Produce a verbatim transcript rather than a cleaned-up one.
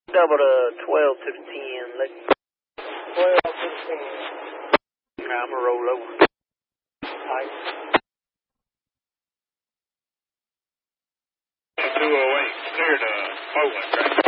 Double to twelve to the ten. Let twelve to the ten. I'm gonna roll over. Alright. two oh eight, clear to Poland, right?